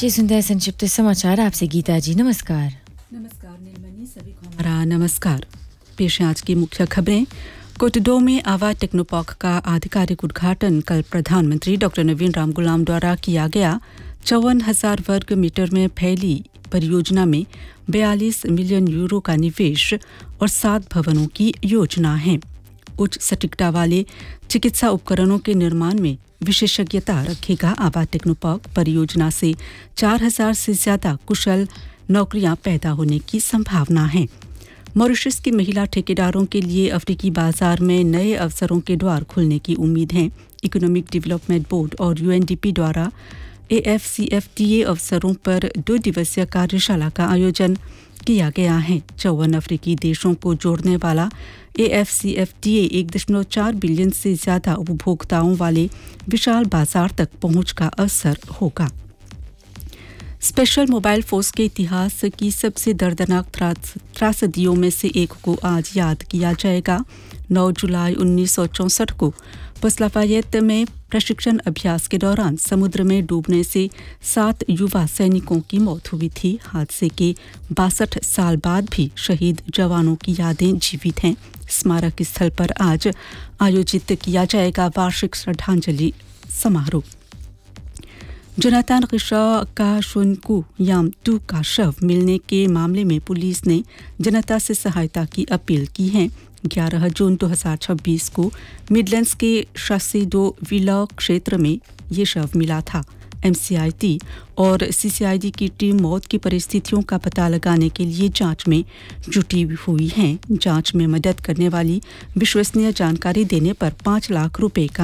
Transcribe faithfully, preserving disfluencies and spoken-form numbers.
जी सुनते हैं संक्षिप्त समाचार। आपसे गीता जी। नमस्कार। नमस्कार नीलमणि, सभी को हमारा नमस्कार। पेश है आज की मुख्य खबरें। कोटडो में आवा टेक्नोपॉक का आधिकारिक उद्घाटन कल प्रधानमंत्री डॉक्टर नवीन राम गुलाम द्वारा किया गया। चौवन हजार वर्ग मीटर में फैली परियोजना में बयालीस मिलियन यूरो का निवेश और सात भवनों की योजना है। उच्च सटीकता वाले चिकित्सा उपकरणों के निर्माण में विशेषज्ञता रखेगा आवा टेक्नोपॉक परियोजना से चार हजार से ज्यादा कुशल नौकरियां पैदा होने की संभावना है। मॉरिशस की महिला ठेकेदारों के लिए अफ्रीकी बाजार में नए अवसरों के द्वार खुलने की उम्मीद है। इकोनॉमिक डेवलपमेंट बोर्ड और यूएनडीपी द्वारा एएफसीएफटीए अवसरों पर दो दिवसीय कार्यशाला का आयोजन किया गया है। चौवन अफ्रीकी देशों को जोड़ने वाला एएफसीएफटीए एक दशमलव चार बिलियन से ज्यादा उपभोक्ताओं वाले विशाल बाजार तक पहुंच का अवसर होगा। स्पेशल मोबाइल फोर्स के इतिहास की सबसे दर्दनाक त्रासदियों में से एक को आज याद किया जाएगा। नौ जुलाई उन्नीस सौ चौंसठ को पसलाफायत में प्रशिक्षण अभ्यास के दौरान समुद्र में डूबने से सात युवा सैनिकों की मौत हुई थी। हादसे के बासठ साल बाद भी शहीद जवानों की यादें जीवित हैं। स्मारक स्थल पर आज आयोजित किया जाएगा वार्षिक श्रद्धांजलि समारोह। जोनाथन रिशा का शुनकू याम टू का शव मिलने के मामले में पुलिस ने जनता से सहायता की अपील की है। ग्यारह जून दो हज़ार छब्बीस को मिडलैंड्स के शासीडो विला क्षेत्र में ये शव मिला था। एमसीआईटी और सीसीआईडी की टीम मौत की परिस्थितियों का पता लगाने के लिए जांच में जुटी हुई है। जांच में मदद करने वाली विश्वसनीय जानकारी देने पर पाँच लाख रुपए का